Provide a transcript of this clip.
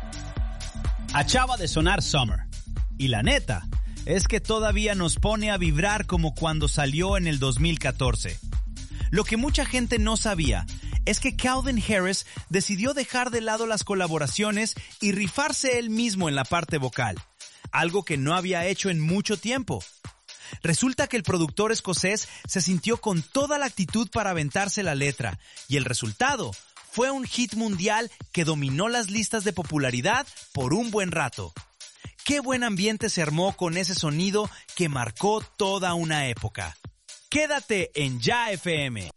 Acaba de sonar Summer. Y la neta, es que todavía nos pone a vibrar como cuando salió en el 2014. Lo que mucha gente no sabía es que Calvin Harris decidió dejar de lado las colaboraciones y rifarse él mismo en la parte vocal, algo que no había hecho en mucho tiempo. Resulta que el productor escocés se sintió con toda la actitud para aventarse la letra, y el resultado fue un hit mundial que dominó las listas de popularidad por un buen rato. Qué buen ambiente se armó con ese sonido que marcó toda una época. Quédate en Ya FM.